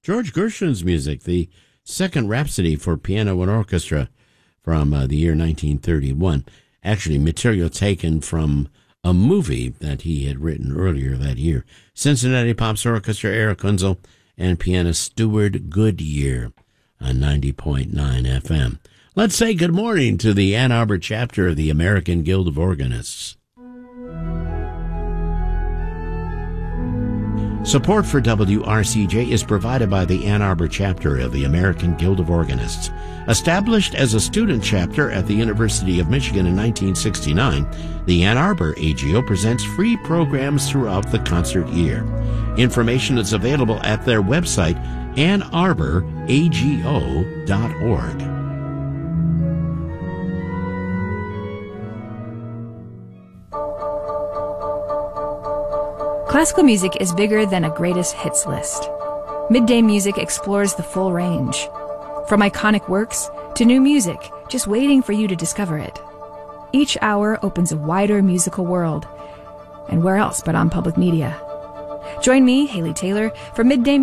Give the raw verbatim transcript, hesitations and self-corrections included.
George Gershwin's music, the Second Rhapsody for Piano and Orchestra from uh, the year nineteen thirty-one. Actually, material taken from a movie that he had written earlier that year. Cincinnati Pops Orchestra, Eric Kunzel, and pianist Stewart Goodyear on ninety point nine F M. Let's say good morning to the Ann Arbor chapter of the American Guild of Organists. Support for W R C J is provided by the Ann Arbor chapter of the American Guild of Organists. Established as a student chapter at the University of Michigan in nineteen sixty-nine, the Ann Arbor A G O presents free programs throughout the concert year. Information is available at their website, ann arbor a g o dot org. Classical music is bigger than a greatest hits list. Midday Music explores the full range. From iconic works to new music, just waiting for you to discover it. Each hour opens a wider musical world. And where else but on public media? Join me, Haley Taylor, for Midday